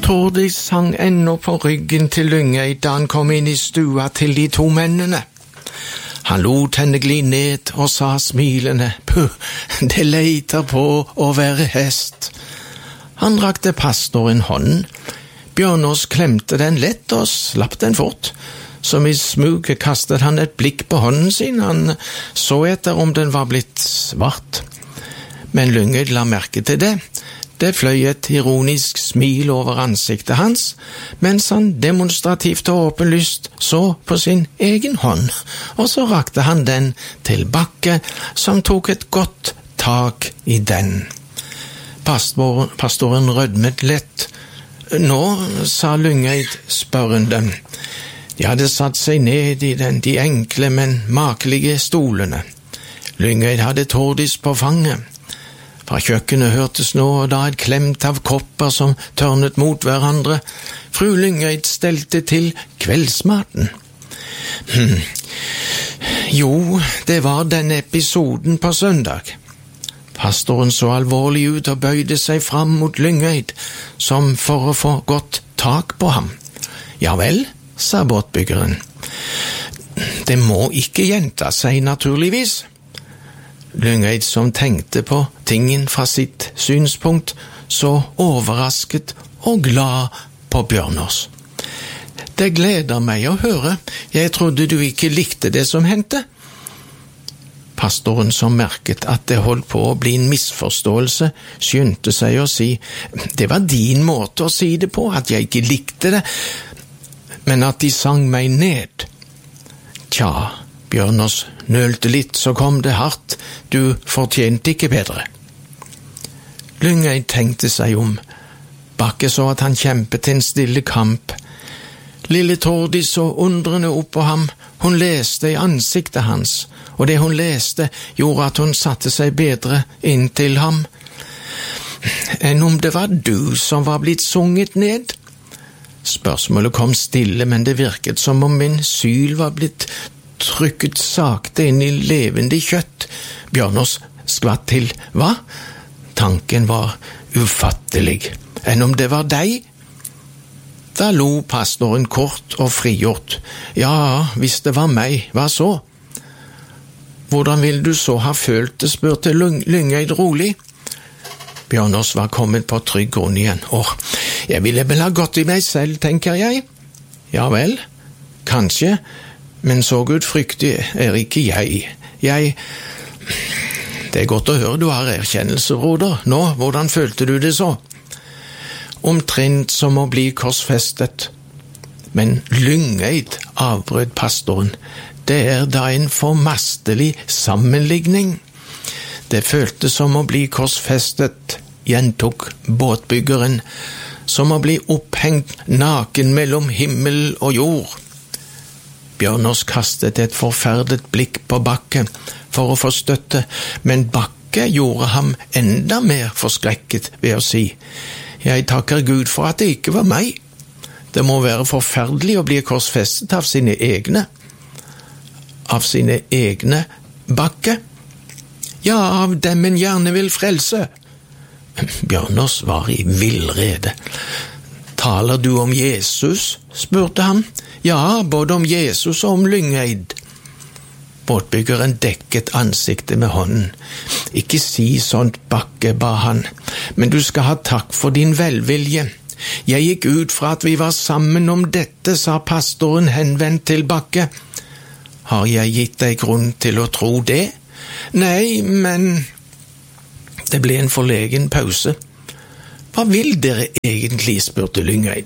Tordis sang ennå på ryggen til Lyngøy da han kom inn i stua til de to mennene. Han lot henne gli ned og sa smilende, «Puh, det leiter på å være hest.» Han rakte pastoren hånden. Bjørnås klemte den lett og slapp den fort. Som i smug kastet han et blikk på hånden sin. Han så etter om den var blitt svart. Men Lyngøy la merke til det. Det fløy et ironisk smil over ansiktet hans, mens han demonstrativt og åpenlyst så på sin egen hånd, og så rakte han den til Bakke, som tok et godt tak i den. Pastoren rødmet lett. «Nå», sa Lyngøy spørrende. De hadde satt seg ned i de enkle, men makelige stolene. Lyngøy hadde Tordis på fanget. Fra kjøkkenet hørtes nå og da et klemt av kopper som tørnet mot hverandre. Fru Lyngøy stelte til kveldsmaten. Jo, det var denne episoden på søndag. Pastoren så alvorlig ut og bøyde seg fram mot Lyngøy, som for å få godt tak på ham. Ja vel, sa båtbyggeren. Det må ikke gjenta seg naturligvis. Lyngøy, som tenkte på tingen fra sitt synspunkt, så overrasket og glad på Bjørnås. Det gleder meg å høre. Jeg trodde du ikke likte det som hendte. Pastoren, som merket at det holdt på å bli en misforståelse, skyndte seg å si, det var din måte å si det på, at jeg ikke likte det, men at de sang meg ned. Tja, Bjørnås nølte litt, så kom det hardt. Du fortjente ikke bedre. Lyngøy tenkte seg om. Bakke så at han kjempet en stille kamp. Lille Tordis så undrende opp på ham. Hun leste i ansiktet hans, og det hun leste gjorde at hun satte seg bedre inn til ham. Enn om det var du som var blitt sunget ned? Spørsmålet kom stille, men det virket som om min syl var blitt trykket sakte inn i levende kjøtt. Bjørnås skvatt til. Hva? Tanken var ufattelig. Enn om det var deg? Da lo pastoren kort og frigjort. Ja, hvis det var meg, hva så? Hvordan vil du så ha følt det, spurte Lyngøy rolig. Bjørnås var kommet på trygg grunn igjen. Jeg ville vel ha gått i meg selv, tenker jeg. Ja vel, kanskje, men så gudfryktig er ikke jeg. Det er godt å høre du har erkjennelse, broder. Nå, hvordan følte du det så? Omtrent som å bli korsfestet. Men Lyngøy, avbrøt pastoren, det er da en formastelig sammenligning. Det føltes som å bli korsfestet, gjentok båtbyggeren, som å bli opphengt naken mellom himmel og jord. Bjørnås kastet et forferdet blikk på Bakke for å få støtte, men Bakke gjorde ham enda mer forskrekket ved å si, «Jeg takker Gud for at det ikke var meg. Det må være forferdelig å bli korsfestet av sine egne.» Av sine egne, Bakke? Ja, av dem en gjerne vil frelse. Bjørnås var i villrede. Taler du om Jesus? Spurte han. Ja, både om Jesus og om Lyngøy. Båtbyggeren dekket ansiktet med hånden. Ikke si sånt, Bakke, ba han, men du skal ha takk for din velvilje. Jeg gikk ut fra at vi var sammen om dette, sa pastoren henvendt til Bakke. Har jeg gitt deg grunn til å tro det? Nei, men... Det ble en forlegen pause. Hva vil dere egentlig, spurte Lyngøy.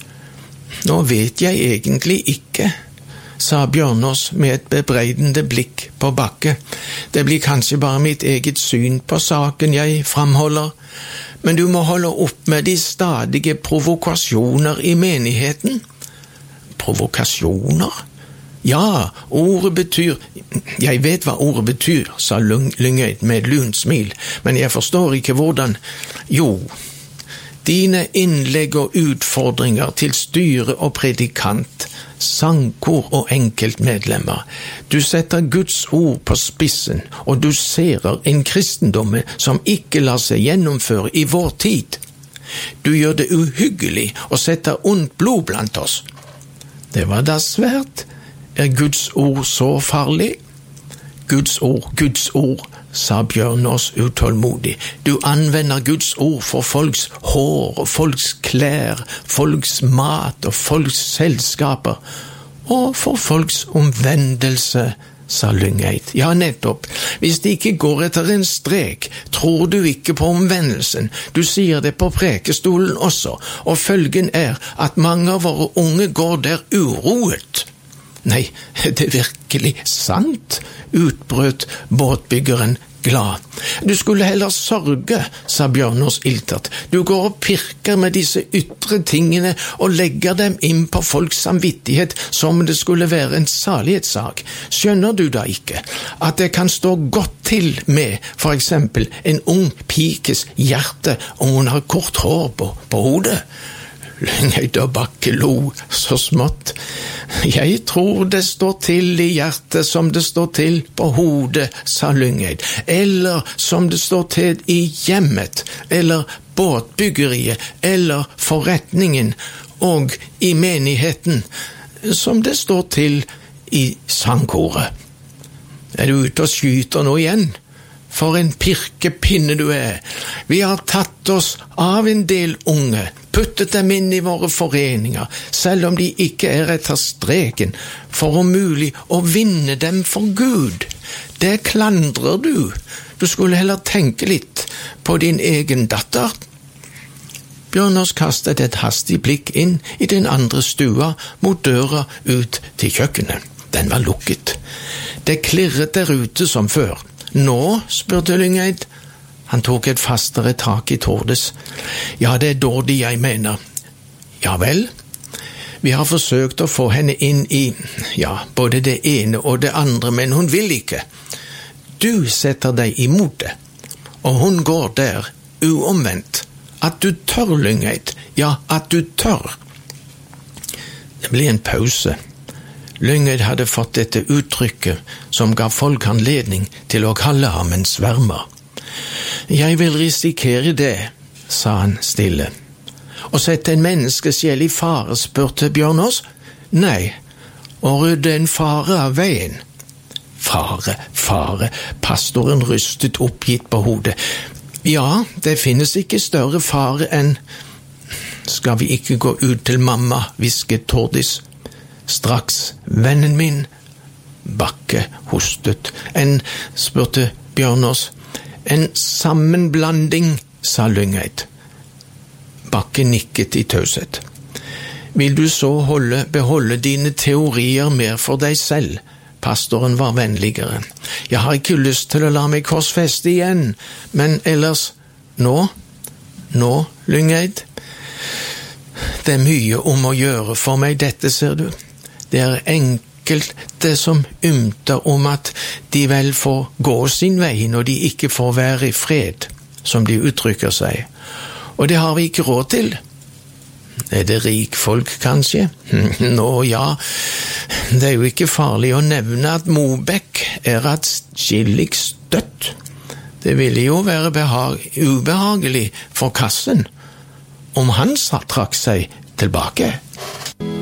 Nå vet jeg egentlig ikke, sa Bjørnås med et bebreidende blikk på Bakke. Det blir kanskje bare mitt eget syn på saken jeg framholder, men du må holde opp med de stadige provokasjoner i menigheten. Provokasjoner? Ja, ordet betyr... Jeg vet hva ordet betyr, sa Lyngøy med et lunt smil, men jeg forstår ikke hvordan... Jo, dine innlegg og utfordringer til styre og predikant, sangkor og enkeltmedlemmer. Du setter Guds ord på spissen, og du serer en kristendomme som ikke lar seg gjennomføre i vår tid. Du gjør det uhyggelig og setter ondt blod blant oss. Det var da svært. Er Guds ord så farlig? Guds ord, sa Bjørnås utålmodig. Du anvender Guds ord for folks hår og folks klær, folks mat og folks selskaper, og for folks omvendelse, sa Lyngeid. Ja, nettopp. Hvis de ikke går etter en strek, tror du ikke på omvendelsen. Du sier det på prekestolen også, og følgen er at mange av våre unge går der uroet. Nei, det er virkelig sant, utbrøt båtbyggeren glad. Du skulle heller sørge, sa Bjørnås iltert. Du går og pirker med disse ytre tingene og legger dem inn på folks samvittighet som det skulle være en salighetssak. Skjønner du da ikke at det kan stå godt til med for eksempel en ung pikes hjerte om hun har kort hår på hodet? Lyngeid og Bakke lo så smått. Jeg tror det står til i hjertet som det står til på hodet, sa Lyngeid, eller som det står til i hjemmet, eller båtbyggeriet, eller forretningen, og i menigheten, som det står til i sangkoret. Er du ute og skyter nå igjen? For en pirkepinne du er. Vi har tatt oss av en del unge, puttet dem inn i våre foreninger, selv om de ikke er etter streken, for om mulig å vinne dem for Gud. Det klandrer du. Du skulle heller tenke litt på din egen datter. Bjørnås kastet et hastig blikk inn i den andre stua mot døra ut til kjøkkenet. Den var lukket. Det klirret der ute som før. Nå, spurte Lyngeid. Han tok et fastere tak i Tordes. Ja, det er dårlig jeg mener. Ja vel? Vi har forsøkt å få henne inn i, både det ene og det andre, men hun vil ikke. Du setter deg imot det, og hun går der, uomvendt. At du tør, Lyngeid. Ja, at du tør. Det ble en pause. Lyngeid hadde fått dette uttrykket som ga folk anledning til å kalle ham en svermer. Jeg vil risikere det, sa han stille. Å sette en menneskesjel i fare, spurte Bjørnås. Nei, å rydde en fare av veien. Fare, pastoren rystet oppgitt på hodet. Ja, det finnes ikke større fare enn... Skal vi ikke gå ut til mamma, hvisket Tordis. Straks, vennen min. Bakke hostet. Spurte Bjørnås. En sammenblanding, sa Lyngeid. Bakke nikket i taushet. Vil du så beholde dine teorier mer for deg selv? Pastoren var vennligere. Jeg har ikke lyst til å la meg korsfeste igjen, men ellers... Nå, Lyngeid? Det er mye om å gjøre for meg, dette ser du. Det er enkelt det som ymter om at de vel får gå sin vei når de ikke får være i fred, som de uttrykker seg. Og det har vi ikke råd til. Er det rikfolk, kanskje? Nå, ja. Det er jo ikke farlig å nevne at Mobekk er atskillig støtt. Det ville jo være ubehagelig for kassen om han trakk seg tilbake.